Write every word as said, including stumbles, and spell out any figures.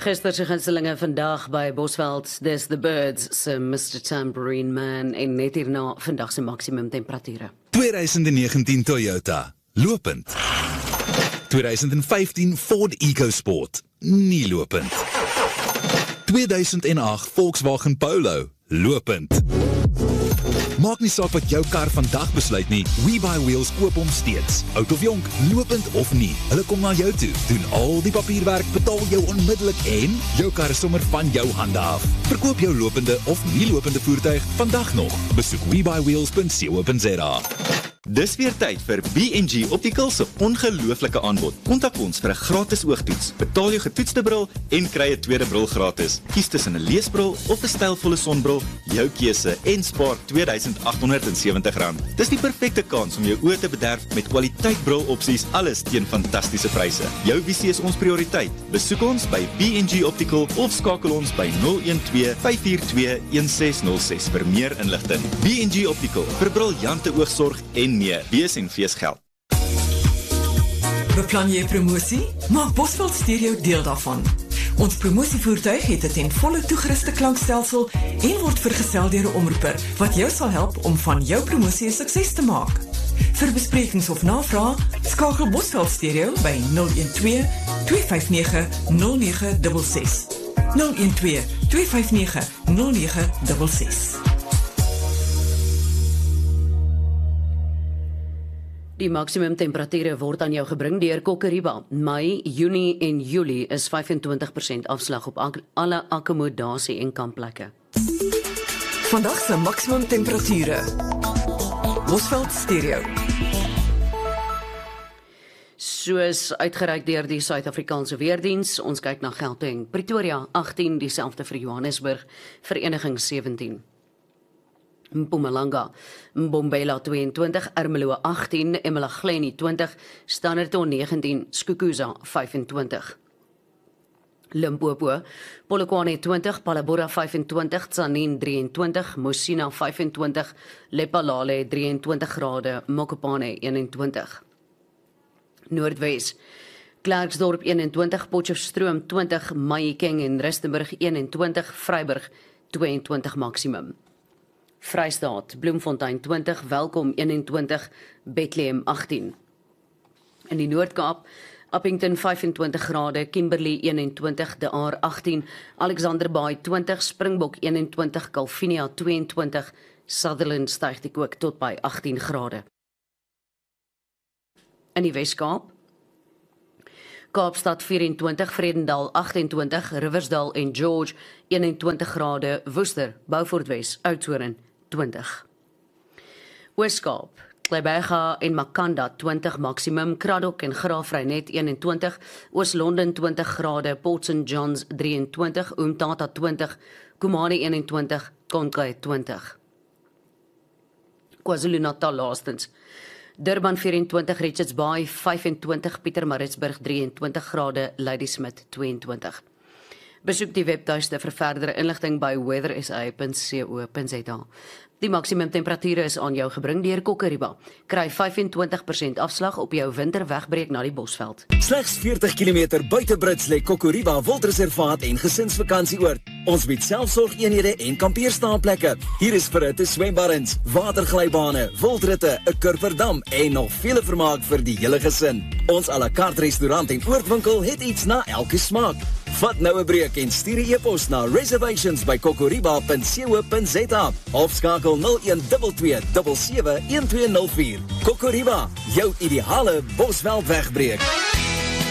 Gister se gunstelinge vandag by Bosveld, dis The Birds se mister Tambourine Man en net hierna vandag se maksimum temperature. twintig negentien Toyota, lopend. twintig vyftien Ford EcoSport, nie lopend. tweeduisend agt Volkswagen Polo, lopend. Maak nie saak wat jou kar vandag besluit nie, WeBuyWheels koop hom steeds. Oud of jonk, lopend of nie, hulle kom na jou toe, doen al die papierwerk, betaal jou onmiddellik en jou kar is sommer van jou hande af. Verkoop jou lopende of nie lopende voertuig vandag nog. Besoek we buy wheels punt co punt za. Dis weer tyd vir B en G Optical se ongelooflike aanbod. Kontak ons vir 'n gratis oogtoets. Betaal jou getoetste bril en kry 'n tweede bril gratis. Kies tussen 'n leesbril of 'n stylvolle sonbril, jou keuse en spaar twee duisend agt honderd sewentig rand. Dis die perfekte kans om jou oë te bederf met kwaliteit brilopsies, alles teen fantastiese pryse. Jou visie is ons prioriteit. Besoek ons by B en G Optical of skakel ons by nul een twee vyf vier twee een ses nul ses vir meer inligting. B en G Optical vir briljante oogsorg en meer. Bees en fees geld. Beplan jy promosie? Maak Bosveld Stereo deel daarvan. Ons promosievoertuig het 'n ten volle toegeruste klankstelsel en word vergesel deur 'n omroeper wat jou sal help om van jou promosie 'n sukses te maak. Vir besprekings of navrae, skakel Bosveld Stereo by nul een twee twee vyf nege nul nege ses ses. nul een twee twee vyf nege nul nege ses ses. Die maksimum temperature word aan jou gebring deur Kokoriba. Mei, Junie en Julie is vyfentwintig persent afslag op ak- alle akkommodasie en kampplekke. Vandag se maksimum temperature. Bosveld Stereo. Soos uitgereik deur die Suid-Afrikaanse Weerdiens, ons kyk na Gauteng. Pretoria agtien, dieselfde vir Johannesburg, Vereniging sewentien. Mpumalanga, Mbombela twee en twintig, Ermelo agtien, eMalahleni twintig, Standerton negentien, Skukuza vyf en twintig. Limpopo, Polokwane twintig, Palabora vyf en twintig, Tzaneen drie en twintig, Mosina vyf en twintig, Lephalale drie en twintig grade, Mokopane een en twintig. Noordwes, Klerksdorp een en twintig, Potchefstroom twintig, Mahikeng en Rustenburg een en twintig, Vryburg twee en twintig maksimum. Vrystaat, Bloemfontein twintig, Welkom een en twintig, Bethlehem agtien. In die Noord-Kaap, Appington vyf en twintig grade, Kimberley een en twintig, De Aar agtien, Alexanderbaai twintig, Springbok een en twintig, Calvinia twee en twintig, Sutherland styg die kook tot by agtien grade. In die Wes-Kaap, Kaapstad vyf en twintig, Vredendal agt en twintig, Riversdal en George een en twintig grade, Woester, Beaufort Wes, Oudtshoorn twintig. Oos-Kaap, Gqeberha en Makanda twintig maksimum, Kraddock en Graafrenet een en twintig, Oos-London twintig grade, Port Saint Johns drie en twintig, Umtata twintig, Kumani een en twintig, Konkai twintig. KwaZulu-Natal laastens, Durban vyf en twintig, Richards Bay vyf en twintig, Pietermaritzburg drie en twintig grade, Ladysmith twee en twintig. Besoek die webtuiste vir verdere inligting by weather s a punt co punt za. Die maksimum temperature is aan jou gebring deur Kokoriba. Kry vyfentwintig persent afslag op jou winterwegbreek na die Bosveld. Slegs veertig kilometer buite Brits lê Kokoriba Wildreservaat en gesinsvakantieoord. Ons bied selfsorgeenhede en kampeerstaanplekke. Hier is verhitte swembaddens, waterglybane, wildritte, 'n kurverdam en nog vele vermaak vir die hele gesin. Ons à la carte restaurant en oordwinkel het iets na elke smaak. Vat nou 'n breek en stuur 'n e-pos na reservations by kokoriba punt co punt za of skakel nul een twee twee sewe sewe een twee nul vier. Kokoriba, jou ideale Bosveld wegbreek.